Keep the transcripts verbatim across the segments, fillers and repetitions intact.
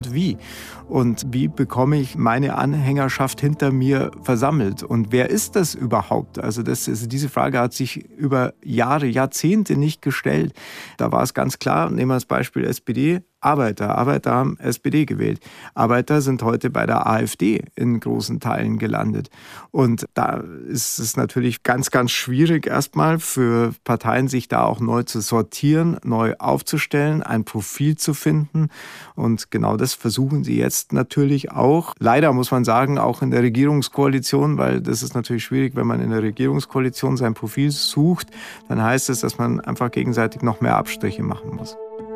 und wie. Und wie bekomme ich meine Anhängerschaft hinter mir versammelt? Und wer ist das überhaupt? Also, das, also diese Frage hat sich über Jahre, Jahrzehnte nicht gestellt. Da war es ganz klar, nehmen wir das Beispiel S P D, Arbeiter. Arbeiter haben S P D gewählt. Arbeiter sind heute bei der AfD in großen Teilen gelandet. Und da ist es natürlich ganz, ganz schwierig erstmal für Parteien, sich da auch neu zu sortieren, neu aufzustellen, ein Profil zu finden. Und genau das versuchen sie jetzt natürlich auch. Leider muss man sagen, auch in der Regierungskoalition, weil das ist natürlich schwierig, wenn man in der Regierungskoalition sein Profil sucht, dann heißt es, dass man einfach gegenseitig noch mehr Abstriche machen muss.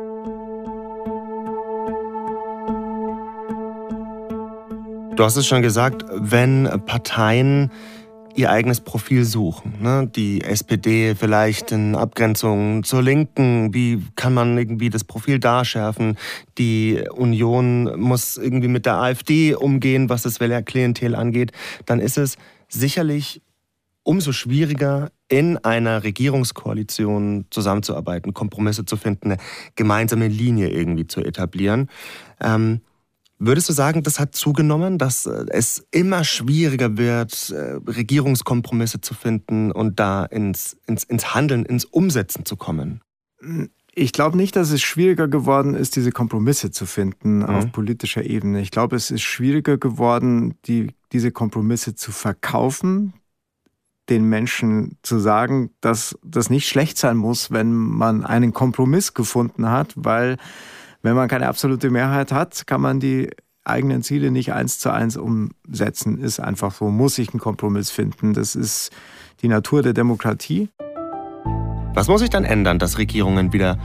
Du hast es schon gesagt, wenn Parteien ihr eigenes Profil suchen, ne? Die S P D vielleicht in Abgrenzung zur Linken, wie kann man irgendwie das Profil da schärfen? Die Union muss irgendwie mit der AfD umgehen, was das Wählerklientel angeht. Dann ist es sicherlich umso schwieriger, in einer Regierungskoalition zusammenzuarbeiten, Kompromisse zu finden, eine gemeinsame Linie irgendwie zu etablieren. Ähm, Würdest du sagen, das hat zugenommen, dass es immer schwieriger wird, Regierungskompromisse zu finden und da ins, ins, ins Handeln, ins Umsetzen zu kommen? Ich glaube nicht, dass es schwieriger geworden ist, diese Kompromisse zu finden mhm. auf politischer Ebene. Ich glaube, es ist schwieriger geworden, die, diese Kompromisse zu verkaufen, den Menschen zu sagen, dass das nicht schlecht sein muss, wenn man einen Kompromiss gefunden hat, weil wenn man keine absolute Mehrheit hat, kann man die eigenen Ziele nicht eins zu eins umsetzen. Ist einfach so, muss ich einen Kompromiss finden. Das ist die Natur der Demokratie. Was muss sich dann ändern, dass Regierungen wieder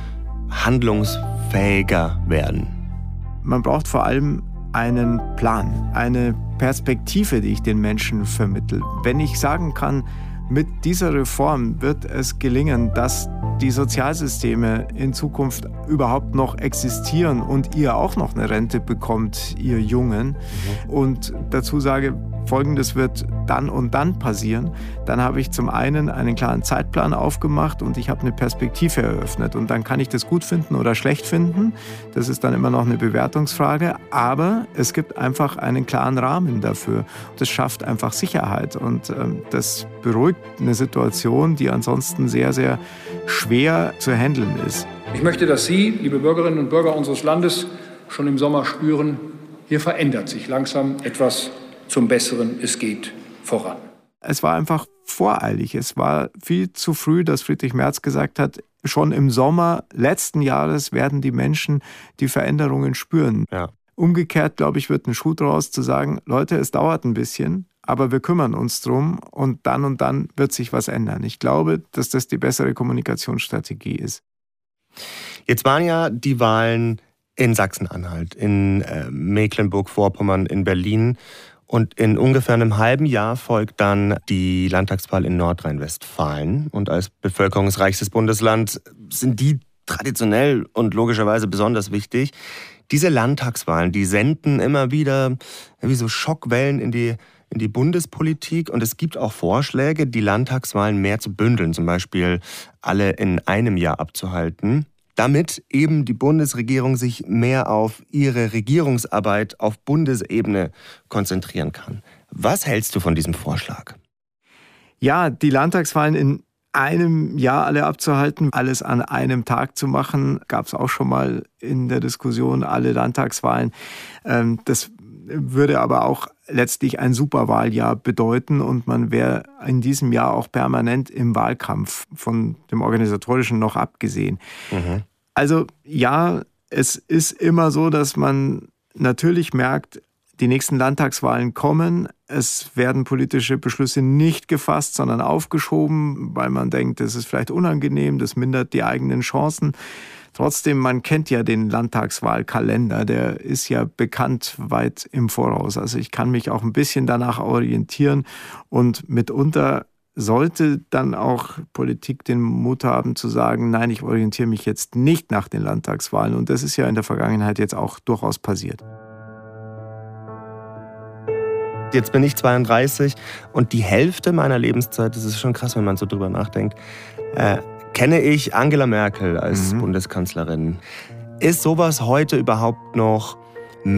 handlungsfähiger werden? Man braucht vor allem einen Plan, eine Perspektive, die ich den Menschen vermittle. Wenn ich sagen kann, mit dieser Reform wird es gelingen, dass die Sozialsysteme in Zukunft überhaupt noch existieren und ihr auch noch eine Rente bekommt, ihr Jungen. Mhm. Und dazu sage, Folgendes wird dann und dann passieren. Dann habe ich zum einen einen klaren Zeitplan aufgemacht und ich habe eine Perspektive eröffnet. Und dann kann ich das gut finden oder schlecht finden. Das ist dann immer noch eine Bewertungsfrage. Aber es gibt einfach einen klaren Rahmen dafür. Das schafft einfach Sicherheit. Und ähm, das beruhigt eine Situation, die ansonsten sehr, sehr schwer zu handeln ist. Ich möchte, dass Sie, liebe Bürgerinnen und Bürger unseres Landes, schon im Sommer spüren, hier verändert sich langsam etwas zum Besseren. Es geht voran. Es war einfach voreilig. Es war viel zu früh, dass Friedrich Merz gesagt hat, schon im Sommer letzten Jahres werden die Menschen die Veränderungen spüren. Ja. Umgekehrt, glaube ich, wird ein Schuh draus zu sagen, Leute, es dauert ein bisschen, aber wir kümmern uns drum und dann und dann wird sich was ändern. Ich glaube, dass das die bessere Kommunikationsstrategie ist. Jetzt waren ja die Wahlen in Sachsen-Anhalt, in äh, Mecklenburg-Vorpommern, in Berlin. Und in ungefähr einem halben Jahr folgt dann die Landtagswahl in Nordrhein-Westfalen. Und als bevölkerungsreichstes Bundesland sind die traditionell und logischerweise besonders wichtig. Diese Landtagswahlen, die senden immer wieder wie so Schockwellen in die, in die Bundespolitik. Und es gibt auch Vorschläge, die Landtagswahlen mehr zu bündeln, zum Beispiel alle in einem Jahr abzuhalten, damit eben die Bundesregierung sich mehr auf ihre Regierungsarbeit auf Bundesebene konzentrieren kann. Was hältst du von diesem Vorschlag? Ja, die Landtagswahlen in einem Jahr alle abzuhalten, alles an einem Tag zu machen, gab es auch schon mal in der Diskussion, alle Landtagswahlen. Das würde aber auch letztlich ein Superwahljahr bedeuten und man wäre in diesem Jahr auch permanent im Wahlkampf, von dem Organisatorischen noch abgesehen. Mhm. Also ja, es ist immer so, dass man natürlich merkt, die nächsten Landtagswahlen kommen. Es werden politische Beschlüsse nicht gefasst, sondern aufgeschoben, weil man denkt, das ist vielleicht unangenehm, das mindert die eigenen Chancen. Trotzdem, man kennt ja den Landtagswahlkalender, der ist ja bekannt weit im Voraus. Also ich kann mich auch ein bisschen danach orientieren und mitunter sollte dann auch Politik den Mut haben zu sagen, nein, ich orientiere mich jetzt nicht nach den Landtagswahlen. Und das ist ja in der Vergangenheit jetzt auch durchaus passiert. Jetzt bin ich zweiunddreißig und die Hälfte meiner Lebenszeit, das ist schon krass, wenn man so drüber nachdenkt, äh, kenne ich Angela Merkel als mhm. Bundeskanzlerin. Ist sowas heute überhaupt noch